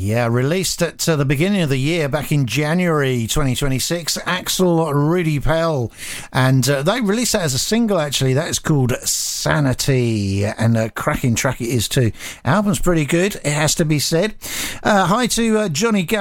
Yeah, released at the beginning of the year, back in January 2026, Axel Rudy Pell. And they released that as a single, actually. That is called Sanity. And a cracking track it is too. Album's pretty good, it has to be said. Hi to Johnny